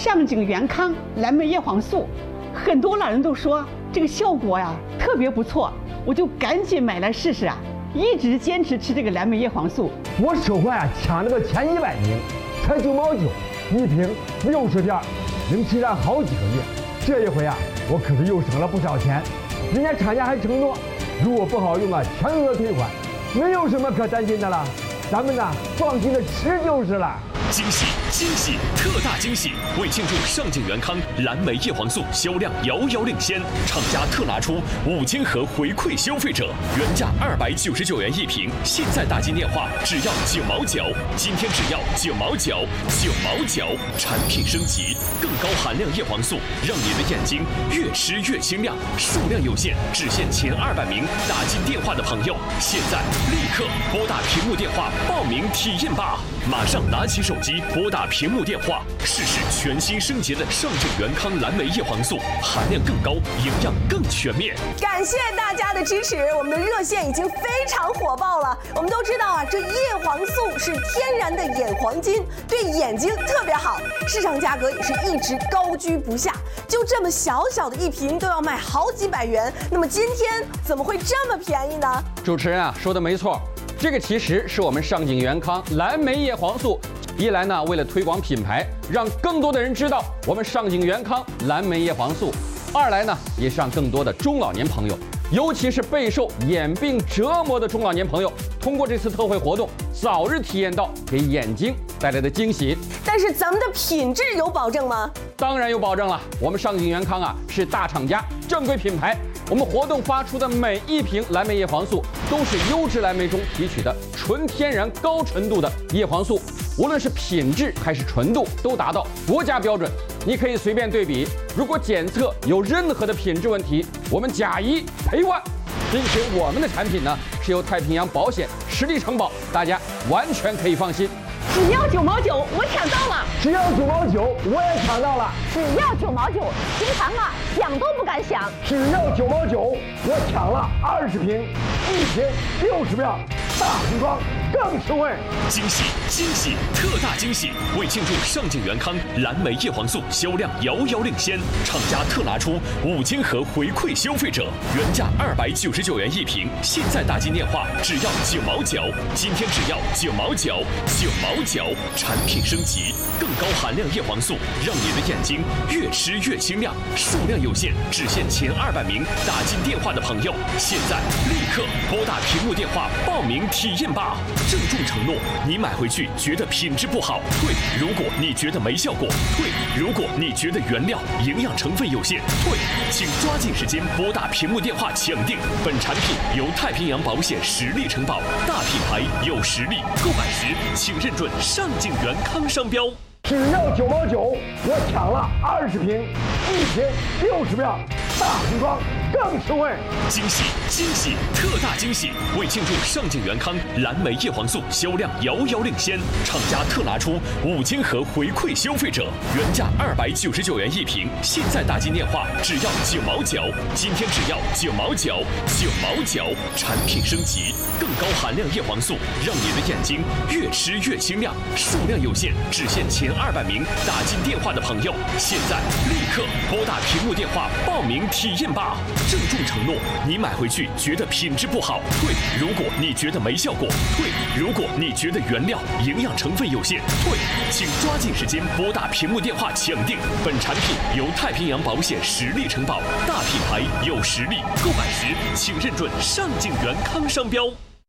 上井元康蓝莓叶黄素，很多老人都说这个效果呀特别不错，我就赶紧买来试试啊，一直坚持吃这个蓝莓叶黄素。 我手环啊抢了个前100名，才9毛9一瓶，60片，能吃上好几个月。这一回啊，我可是又省了不少钱。人家厂家还承诺，如果不好用啊，全额退款，没有什么可担心的了。咱们呢，放心的吃就是了。 惊喜惊喜特大惊喜！为庆祝上井元康蓝莓叶黄素销量遥遥领先，厂家特拿出5000盒回馈消费者，原价299元一瓶，现在打进电话只要9毛9，今天只要9毛9，9毛9，产品升级，更高含量叶黄素，让你的眼睛越吃越清亮。数量有限，只限前200名打进电话的朋友，现在立刻拨打屏幕电话报名体验吧！马上拿起手机拨打屏幕电话，试试全新升级的上井元康蓝莓叶黄素，含量更高，营养更全面。 感谢大家的支持，我们的热线已经非常火爆了。我们都知道啊，这叶黄素是天然的眼黄金，对眼睛特别好，市场价格也是一直高居不下。就这么小小的一瓶都要卖好几百元，那么今天怎么会这么便宜呢？ 主持人啊说的没错，这个其实是我们上井元康蓝莓叶黄素。一来呢，为了推广品牌，让更多的人知道我们上井元康蓝莓叶黄素；二来呢，也是让更多的中老年朋友，尤其是备受眼病折磨的中老年朋友，通过这次特惠活动，早日体验到给眼睛带来的惊喜。 但是咱们的品质有保证吗？ 当然有保证了，我们上井元康啊是大厂家、正规品牌。我们活动发出的每一瓶蓝莓叶黄素都是优质蓝莓中提取的纯天然高纯度的叶黄素，无论是品质还是纯度都达到国家标准。你可以随便对比，如果检测有任何的品质问题，我们假一赔万。并且我们的产品呢是由太平洋保险实力承保，大家完全可以放心。 只要9毛9，我抢到了！ 只要9毛9，我也抢到了！ 只要9毛9，平常啊想都不敢想。 只要9毛9，我抢了20瓶，1瓶60票，大瓶装更实惠！ 惊喜惊喜特大惊喜！为庆祝上井元康蓝莓叶黄素销量遥遥领先，厂家特拿出5000盒回馈消费者，原价299元一瓶，现在打进电话只要9毛9，今天只要9毛9，9毛9，产品升级，更高含量叶黄素，让你的眼睛越吃越清亮。数量有限，只限前200名打进电话的朋友，现在立刻拨打屏幕电话报名体验吧！郑重承诺，你买回去觉得品质不好退；如果你觉得没效果退；如果你觉得原料营养成分有限退。请抓紧时间拨打屏幕电话抢定。本产品由太平洋保险实力承保，大品牌有实力，购买时请认准上井元康商标。 只要9毛9，我抢了20瓶，1瓶60票，大瓶装更实惠！ 惊喜惊喜特大惊喜！为庆祝上井元康蓝莓叶黄素销量遥遥领先，厂家特拿出5000盒回馈消费者，原价299元一瓶，现在打进电话只要9毛9，今天只要9毛9，9毛9，产品升级，更高含量叶黄素，让你的眼睛越吃越清亮。数量有限，只限前200名打进电话的朋友，现在立刻拨打屏幕电话报名体验吧！郑重承诺，你买回去觉得品质不好退；如果你觉得没效果退；如果你觉得原料营养成分有限退。请抓紧时间拨打屏幕电话抢定。本产品由太平洋保险实力承保，大品牌有实力，购买时请认准上井元康商标。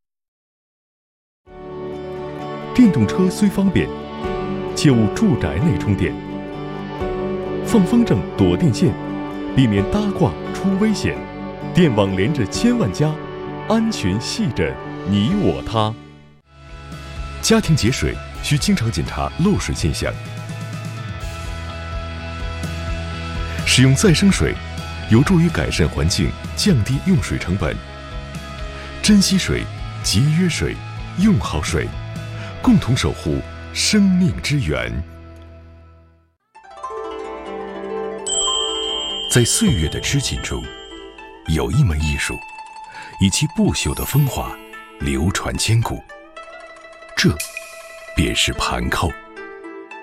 电动车虽方便，切勿住宅内充电。放风筝躲电线，避免搭挂出危险。电网连着千万家，安全系着你我他。家庭节水需经常检查漏水现象。使用再生水，有助于改善环境，降低用水成本。珍惜水，节约水，用好水，共同守护生命之源。在岁月的织锦中，有一门艺术，以其不朽的风华流传千古。这便是盘扣。